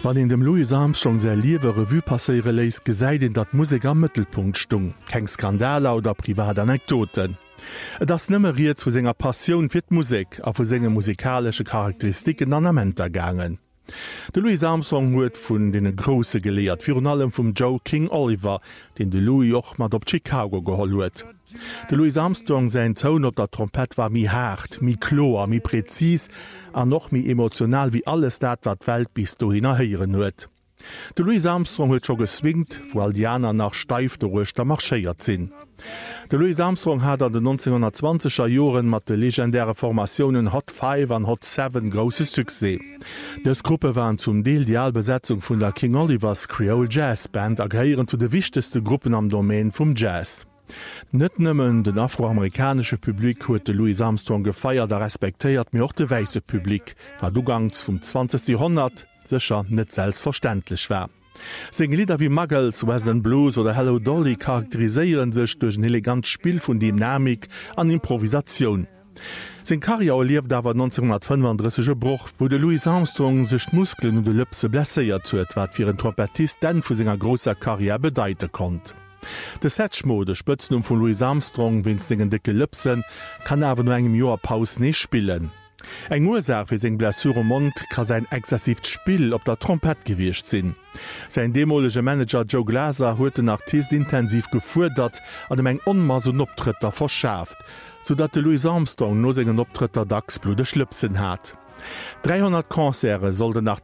Wann in dem Louis Armstrong se liewe Revue passéiere léis gesäit in dat Musik am Mëttelpunkt stung, keng Skandaler oder Privatanekdoten. Et ass nëmmeriert zu senger Passioun fir d'Musik a vu senge musikalsche Charakteristiken an Amenter gangen. De Louis Armstrong huet vun dene Grosse geleert, virun allem vum Joe King Oliver, den de Louis och mat op Chicago geholl huet. De Louis Armstrong sein Ton op der Trompet war mi hart, mi klar, mi präzis, an noch mi emotional wie alles dat wat Welt bis do hinnnerheieren huet. De Louis Armstrong huet scho geswingt, wo all die Aner nach steif de Ruchter marchéiert sinn. De Louis Armstrong hat an den 1920er Joren mat de legendäre Formatiounen Hot 5 an Hot 7 grosse Suse. Des Gruppe waren zum Deel die Allbesetzung vun der King Olivers Creole Jazz Band agréieren zu de wichtigste Gruppen am Domain vum Jazz. Net nëmmen den afroamerikanische Publikum huet de Louis Armstrong gefeiert a respektéiert mir och de weise Publikum, war dugangs vum 20. Jahrhundert secher net selbstverständlich war. Senge Lieder wie Muggles, Western Blues oder Hello Dolly charakteriseieren sech durch ein elegant Spiel vun Dynamik an Improvisation. Sen Karriere lief dawer 1935 Bruch, wo de Louis Armstrong sech Muskeln und de Lëpse blesséiert huet, wat fir en Trompetist den vu senger grosser Karriere bedeite konnt. De Setchmode Spëtzen vun Louis Armstrong wins degen dicke Lëpsen kann awer no engem Joer Paus nicht spielen. Eng Ursach fir seg Blessure Mund kann sein exzessivt Spiel op der Trompet gewircht sinn. Sein demolege Manager Joe Glaser huet den Artist intensiv gefuerdert an dem eng onmasen Optritter verschaft, sodat de Louis Armstrong no segen Optritter dacks blude Schlüpsen hat. 300 Konzere sollte nach